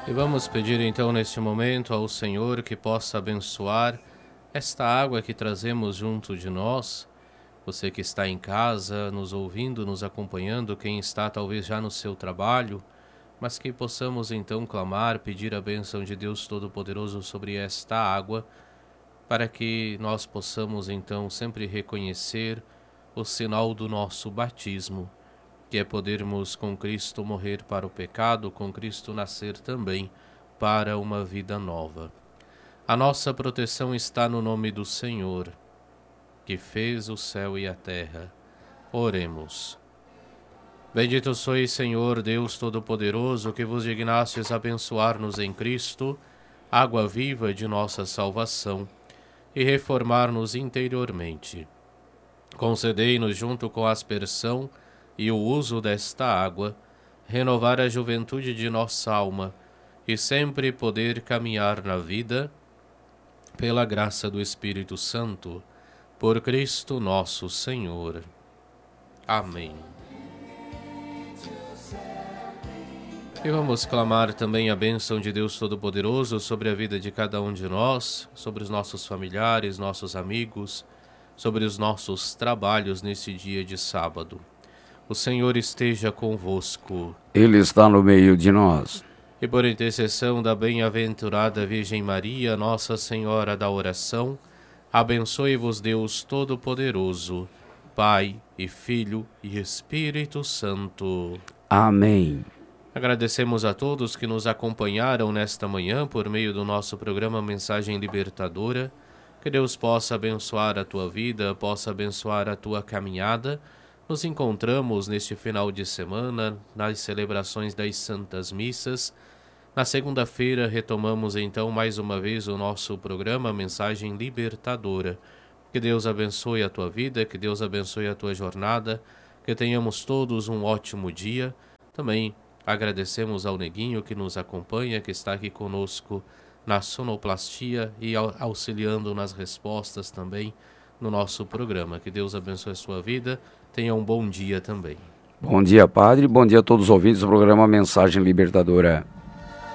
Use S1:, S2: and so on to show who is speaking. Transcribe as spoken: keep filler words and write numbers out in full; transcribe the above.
S1: E vamos pedir então neste momento ao Senhor que possa abençoar esta água que trazemos junto de nós. Você que está em casa, nos ouvindo, nos acompanhando, quem está talvez já no seu trabalho, mas que possamos então clamar, pedir a bênção de Deus Todo-Poderoso sobre esta água, para que nós possamos então sempre reconhecer o sinal do nosso batismo, que é podermos com Cristo morrer para o pecado, com Cristo nascer também para uma vida nova. A nossa proteção está no nome do Senhor, que fez o céu e a terra. Oremos. Bendito sois, Senhor, Deus Todo-Poderoso, que vos dignastes abençoar-nos em Cristo, água viva de nossa salvação, e reformar-nos interiormente. Concedei-nos, junto com a aspersão e o uso desta água, renovar a juventude de nossa alma e sempre poder caminhar na vida pela graça do Espírito Santo, por Cristo nosso Senhor. Amém. E vamos clamar também a bênção de Deus Todo-Poderoso sobre a vida de cada um de nós, sobre os nossos familiares, nossos amigos, sobre os nossos trabalhos nesse dia de sábado. O Senhor esteja convosco.
S2: Ele está no meio de nós.
S1: E por intercessão da bem-aventurada Virgem Maria, Nossa Senhora da Oração, abençoe-vos Deus Todo-Poderoso, Pai e Filho e Espírito Santo.
S2: Amém.
S1: Agradecemos a todos que nos acompanharam nesta manhã por meio do nosso programa Mensagem Libertadora. Que Deus possa abençoar a tua vida, possa abençoar a tua caminhada. Nos encontramos neste final de semana nas celebrações das Santas Missas. Na segunda-feira retomamos então mais uma vez o nosso programa Mensagem Libertadora. Que Deus abençoe a tua vida, que Deus abençoe a tua jornada, que tenhamos todos um ótimo dia. Também agradecemos ao Neguinho que nos acompanha, que está aqui conosco na sonoplastia e auxiliando nas respostas também no nosso programa. Que Deus abençoe a sua vida. Tenha um bom dia também.
S2: Bom dia, Padre. Bom dia a todos os ouvintes do programa Mensagem Libertadora.